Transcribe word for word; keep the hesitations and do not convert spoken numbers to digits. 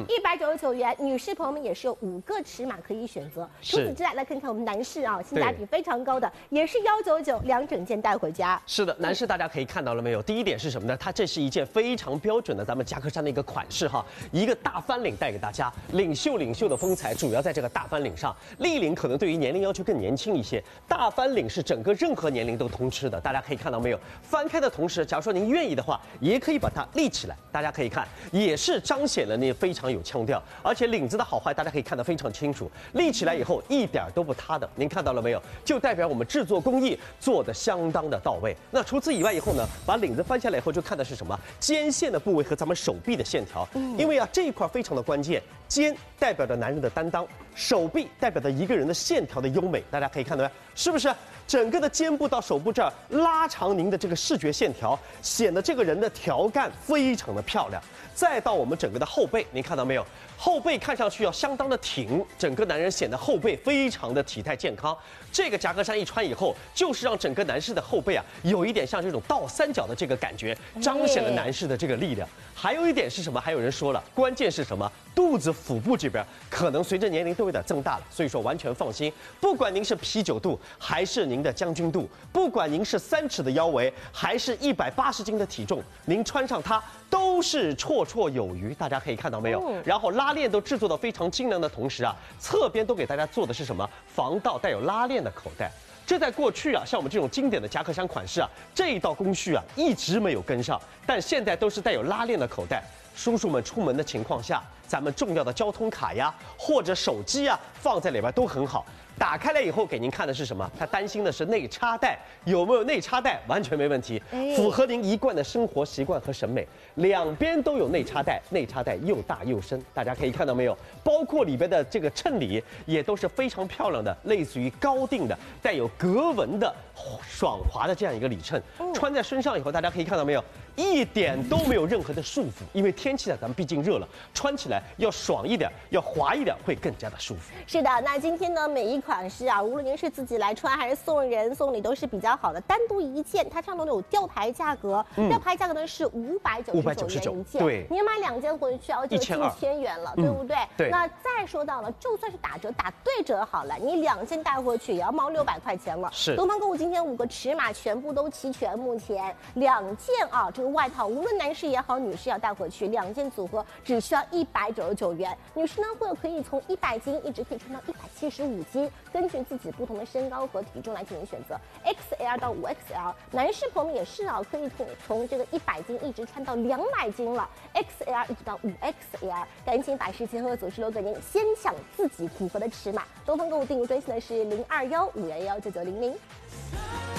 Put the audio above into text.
一百九十九元。女士朋友们也是有五个尺码可以选择。除此之外，来看看我们男士啊，性价比非常高的，也是幺九九两整件带回家。 是的，男士大家可以看到了没有？第一点是什么呢？它这是一件非常标准的咱们夹克衫的一个款式哈，一个大翻领带给大家，领袖领袖的风采主要在这个大翻领上。立领可能对于年龄要求更年轻一些，大翻领是整个任何年龄都通吃的。大家可以看到没有？翻开的同时，假如说您愿意的话，也可以把它立起来。大家可以看，也是彰显了那非常有腔调，而且领子的好坏大家可以看得非常清楚。立起来以后一点都不塌的，您看到了没有？就代表我们制作工艺做得相当的到位。那除此以外以后呢，把领子翻下来以后就看的是什么？肩线的部位和咱们手臂的线条。因为啊这一块非常的关键，肩代表着男人的担当，手臂代表着一个人的线条的优美。大家可以看到没有？是不是整个的肩部到手部这儿拉长您的这个视觉线条，显得这个人的条干非常的漂亮。再到我们整个的后背，您看到没有？后背看上去要相当的挺，整个男人显得后背非常的体态健康。这个夹克衫一穿以后，就是让整个男士的后背啊有一点像这种倒三角的这个感觉，彰显了男士的这个力量。还有一点是什么？还有人说了，关键是什么？肚子腹部这边可能随着年龄都有点增大了，所以说完全放心。不管您是啤酒肚还是您的将军肚，不管您是三尺的腰围还是一百八十斤的体重，您穿上它都是绰绰有余。大家可以看到没有？然后拉链都制作的非常精良的同时啊，侧边都给大家做的是什么？防盗带有拉链的口袋。这在过去啊，像我们这种经典的夹克衫款式啊，这一道工序啊一直没有跟上，但现在都是带有拉链的口袋。叔叔们出门的情况下，咱们重要的交通卡呀，或者手机啊，放在里边都很好。打开来以后给您看的是什么？他担心的是内插袋有没有内插袋，完全没问题，符合您一贯的生活习惯和审美。两边都有内插袋，内插袋又大又深，大家可以看到没有？包括里边的这个衬里也都是非常漂亮的，类似于高定的、带有格纹的、爽滑的这样一个里衬。穿在身上以后，大家可以看到没有？一点都没有任何的束缚，因为天气呢，咱们毕竟热了，穿起来要爽一点，要滑一点，会更加的舒服。 是的，那今天呢，每一款式啊，无论您是自己来穿还是送人送礼，都是比较好的。单独一件，它上头有吊牌价格，嗯、吊牌价格呢是五百九十九元一件， 对， 您买两件回去啊，就近千元了，对不对？ 嗯、对。 那再说到了，就算是打折打对折好了，你两件带回去也要冒六百块钱了。 是。 东方购物今天五个尺码全部都齐全，目前两件啊，这个外套无论男士也好，女士要带回去，两件组合只需要一百九十九元。女士呢，会可以从一百斤一直可以穿到一百七十五斤，根据自己不同的身高和体重来进行选择 ，X L 到五 X L。男士朋友们也是啊，可以从从这个一百斤一直穿到两百斤了 ，X L 一直到五 X L。赶紧把时间和组织留给您，先抢自己符合的尺码。东方购物订购专线呢是零二幺五幺幺九九零零。